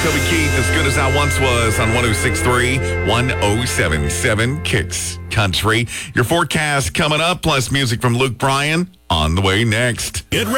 Toby Keith, As Good As I Once Was on 106.3, 107.7 Kicks Country. Your forecast coming up, plus music from Luke Bryan on the way next.